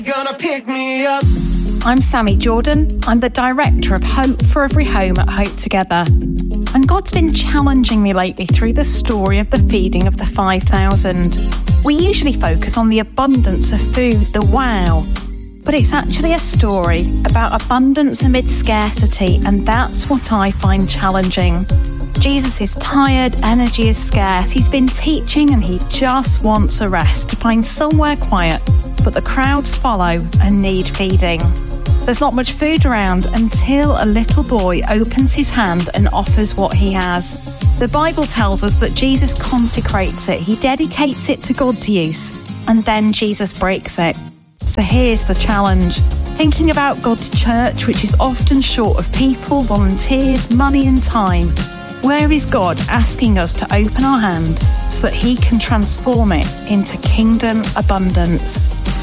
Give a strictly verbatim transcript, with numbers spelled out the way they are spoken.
Gonna pick me up. I'm Sammy Jordan. I'm the director of Hope for Every Home at Hope Together. And God's been challenging me lately through the story of the feeding of the five thousand. We usually focus on the abundance of food, the wow. But it's actually a story about abundance amid scarcity, and that's what I find challenging. Jesus is tired, energy is scarce, he's been teaching and he just wants a rest, to find somewhere quiet. But the crowds follow and need feeding. There's not much food around until a little boy opens his hand and offers what he has. The Bible tells us that Jesus consecrates it, he dedicates it to God's use, and then Jesus breaks it. So here's the challenge. Thinking about God's church, which is often short of people, volunteers, money and time. Where is God asking us to open our hand so that he can transform it into kingdom abundance?